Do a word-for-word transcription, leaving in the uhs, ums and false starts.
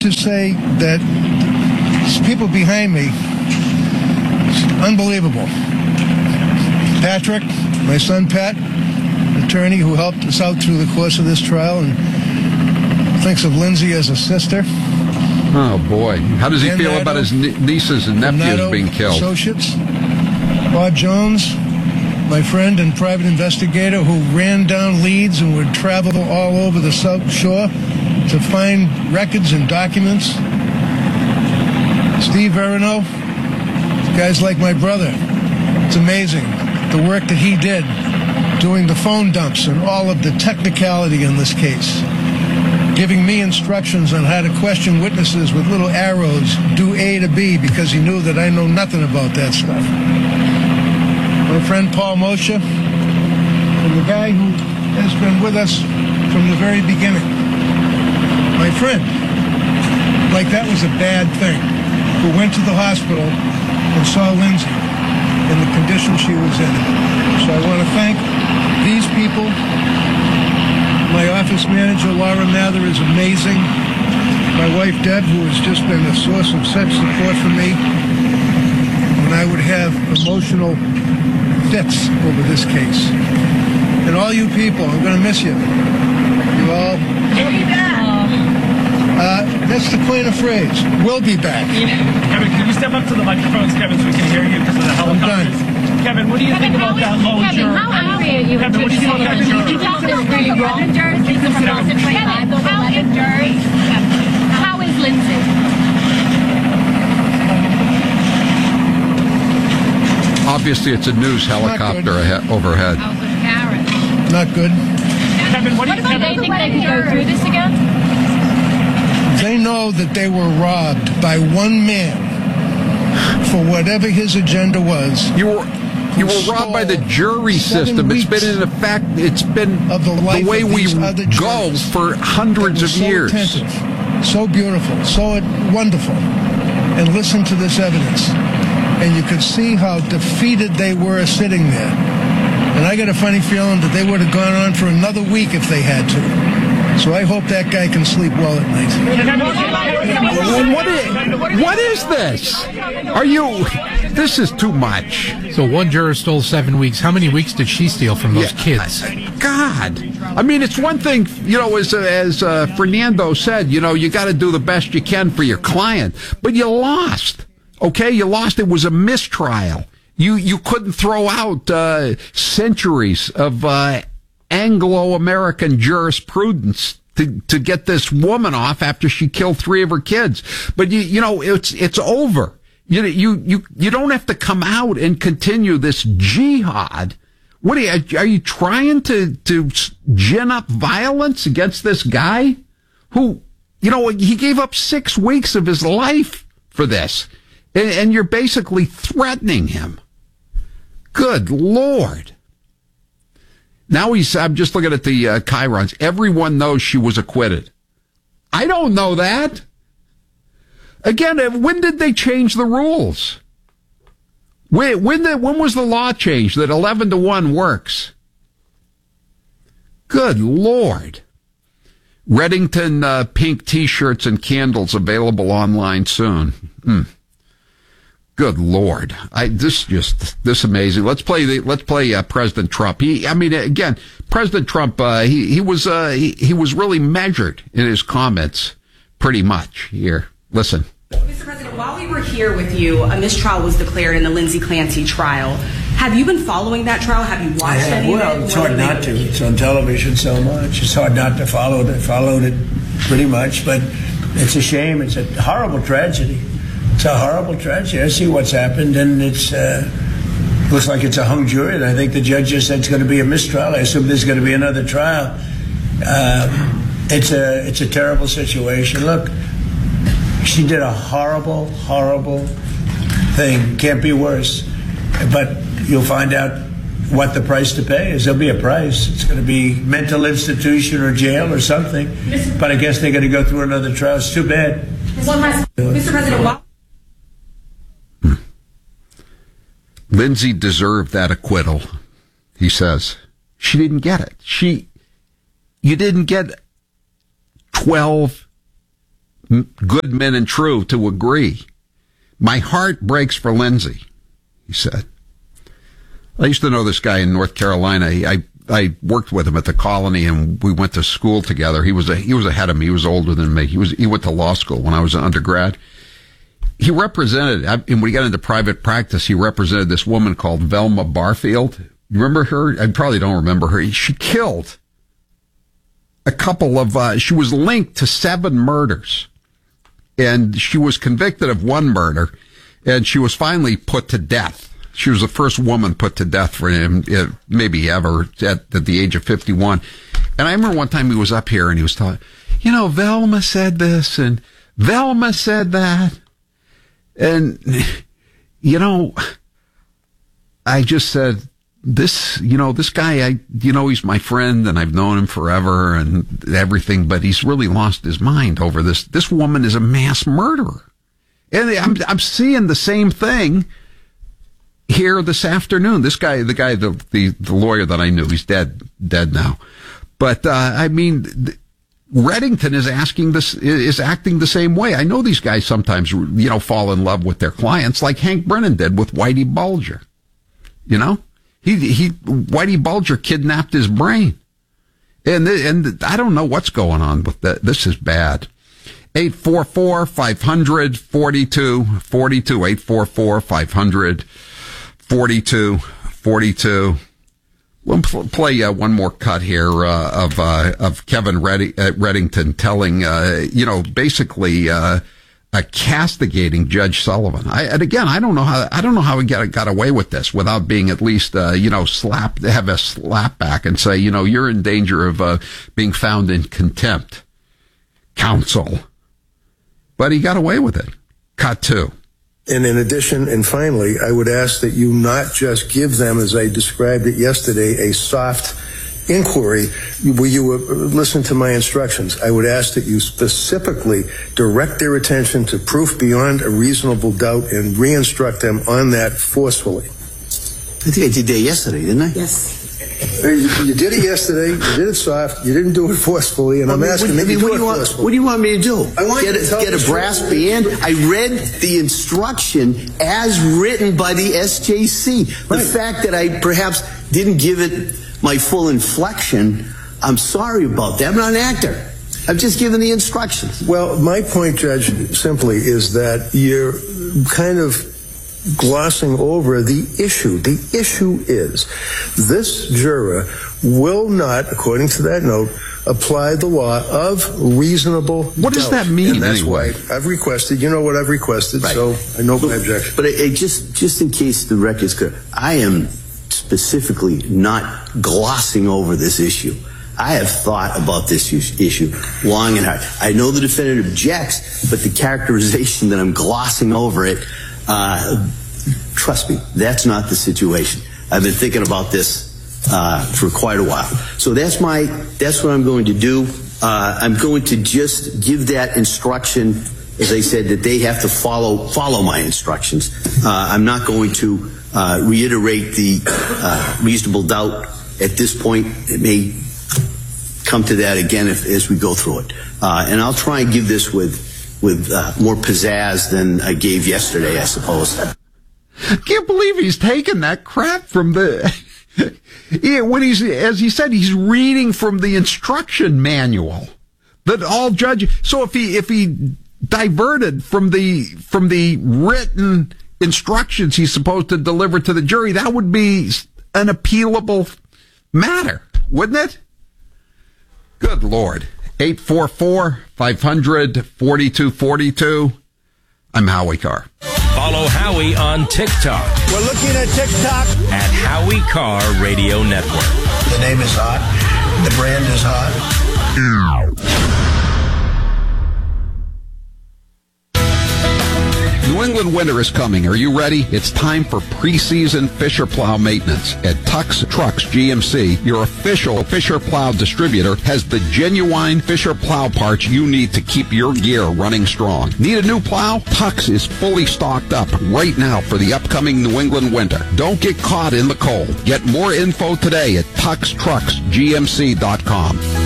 to say that people behind me, unbelievable. Patrick, my son Pat, attorney who helped us out through the course of this trial and thinks of Lindsay as a sister. Oh, boy. How does he Dan feel Nadeau, about his nieces and nephews Nadeau being killed? Associates. Bob Jones, my friend and private investigator who ran down leads and would travel all over the South Shore to find records and documents. Steve Verino, guys like my brother. It's amazing the work that he did doing the phone dumps and all of the technicality in this case. Giving me instructions on how to question witnesses with little arrows, do A to B, because he knew that I know nothing about that stuff. My friend Paul Moshe, and the guy who has been with us from the very beginning. My friend, like that was a bad thing, who went to the hospital and saw Lindsay in the condition she was in. So I want to thank these people. My office manager, Laura Mather, is amazing. My wife, Deb, who has just been a source of such support for me when I would have emotional fits over this case. And all you people, I'm going to miss you. You all. We'll be back. Uh, that's the point of phrase. We'll be back. Kevin, can you step up to the microphones, Kevin, so we can hear you because of the helicopters? Kevin, what do you Kevin, think about that low Kevin, juror? how angry are you? Kevin, what do you think about that juror? You thought this was really wrong. Jurors taken from loss of twenty-five over eleven jurors. How is Lindsay? Obviously, it's a news helicopter ahead, overhead. How's the Karen? Not good. Kevin, what do you What do they think they can go through this again? They know that they were robbed by one man for whatever his agenda was. You were you were robbed by the jury system. It's been in effect. It's been of the, the way we go for hundreds of so years. Attentive, so beautiful, so wonderful, and listen to this evidence, and you could see how defeated they were sitting there. And I got a funny feeling that they would have gone on for another week if they had to. So I hope that guy can sleep well at night. What is, what is this? Are you... This is too much. So one juror stole seven weeks. How many weeks did she steal from those yeah, kids? God. I mean, it's one thing, you know, as, as uh, Fernando said, you know, you got to do the best you can for your client. But you lost. Okay? You lost. It was a mistrial. You, you couldn't throw out uh, centuries of... Uh, Anglo-American jurisprudence to, to get this woman off after she killed three of her kids. But you, you know, it's, it's over. You, you, you, you don't have to come out and continue this jihad. What are you, are you trying to, to gin up violence against this guy who, you know, he gave up six weeks of his life for this, and, and you're basically threatening him. Good Lord. Now he's, I'm just looking at the uh, chyrons. Everyone knows she was acquitted. I don't know that. Again, when did they change the rules? When, when, the, when was the law changed that eleven to one works? Good Lord. Reddington uh, pink T-shirts and candles available online soon. Hmm. Good Lord. I, this just, this amazing. Let's play the, let's play, uh, President Trump. He, I mean, again, President Trump, uh, he, he was, uh, he, he was really measured in his comments pretty much here. Listen. Mister President, while we were here with you, a mistrial was declared in the Lindsay Clancy trial. Have you been following that trial? Have you watched have, any well, of it? It's hard not to. It's on television so much. It's hard not to follow it. I followed it pretty much, but it's a shame. It's a horrible tragedy. It's a horrible tragedy. I see what's happened, and it's uh, looks like it's a hung jury. And I think the judge just said it's going to be a mistrial. I assume there's going to be another trial. Uh, it's a it's a terrible situation. Look, she did a horrible, horrible thing. Can't be worse. But you'll find out what the price to pay is. There'll be a price. It's going to be mental institution or jail or something. But I guess they're going to go through another trial. It's too bad. One last, Mister President, while Lindsay deserved that acquittal, he says. She didn't get it. She, you didn't get twelve good men and true to agree. My heart breaks for Lindsay, he said. I used to know this guy in North Carolina. I I worked with him at the Colony, and we went to school together. He was a, he was ahead of me. He was older than me. He was he went to law school when I was an undergrad. He represented, and when he got into private practice, he represented this woman called Velma Barfield. You remember her? I probably don't remember her. She killed a couple of, uh, she was linked to seven murders. And she was convicted of one murder, and she was finally put to death. She was the first woman put to death for him, maybe ever, at, at the age of fifty-one. And I remember one time he was up here, and he was telling, you know, Velma said this, and Velma said that. And, you know, I just said, this, you know, this guy, I, you know, he's my friend and I've known him forever and everything, but he's really lost his mind over this. This woman is a mass murderer. And I'm, I'm seeing the same thing here this afternoon. This guy, the guy, the, the, the lawyer that I knew, he's dead, dead now. But, uh, I mean, Reddington is asking this, is acting the same way. I know these guys sometimes, you know, fall in love with their clients like Hank Brennan did with Whitey Bulger, you know? He, he, Whitey Bulger kidnapped his brain. And, and I don't know what's going on with that. This is bad. eight four four, five hundred, forty-two forty-two. eight four four, five hundred, forty-two forty-two. We'll play uh, one more cut here uh, of uh, of Kevin Red- uh, Reddington telling, uh, you know, basically, uh, Uh, castigating Judge Sullivan. I, and again, I don't know how I don't know how he got got away with this without being at least uh, you know slapped, have a slap back and say, you know, you're in danger of uh, being found in contempt, counsel. But he got away with it. Cut two. And in addition, and finally, I would ask that you not just give them, as I described it yesterday, a soft inquiry where you would listen to my instructions. I would ask that you specifically direct their attention to proof beyond a reasonable doubt and re-instruct them on that forcefully. I think I did that yesterday, didn't I? Yes. You, you did it yesterday. You did it soft. You didn't do it forcefully, and I'm what, asking what, that you what do do you it want, forcefully. What do you want me to do? I want get you to a, tell get the a brass truth. band. I read the instruction as written by the S J C. The Right. fact that I perhaps didn't give it my full inflection, I'm sorry about that. I'm not an actor. I've just given the instructions. Well, my point, Judge, simply is that you're kind of glossing over the issue. The issue is this juror will not, according to that note, apply the law of reasonable What does doubt. that mean, and that's anyway? why I've requested, you know what I've requested, Right. so I know my objection. But it, it just, just in case the record is clear, I am specifically not glossing over this issue. I have thought about this issue long and hard. I know the defendant objects, but the characterization that I'm glossing over it, uh, trust me, that's not the situation. I've been thinking about this uh, for quite a while. So that's my, that's what I'm going to do. Uh, I'm going to just give that instruction, as I said, that they have to follow follow my instructions. Uh, I'm not going to uh, reiterate the uh, reasonable doubt at this point. It may come to that again if, as we go through it. Uh, and I'll try and give this with with uh, more pizzazz than I gave yesterday, I suppose. I can't believe he's taking that crap from the... yeah, when he's, as he said, he's reading from the instruction manual that all judges... So if he if he diverted from the from the written instructions he's supposed to deliver to the jury, that would be an appealable matter, wouldn't it? Good Lord. eight four four, five hundred, forty-two forty-two. I'm Howie Carr. Follow Howie on TikTok We're looking at TikTok. at Howie Carr Radio Network. The name is hot. The brand is hot. New England winter is coming. Are you ready? It's time for preseason Fisher Plow maintenance. At Tux Trucks G M C, your official Fisher Plow distributor has the genuine Fisher Plow parts you need to keep your gear running strong. Need a new plow? Tux is fully stocked up right now for the upcoming New England winter. Don't get caught in the cold. Get more info today at tux trucks g m c dot com.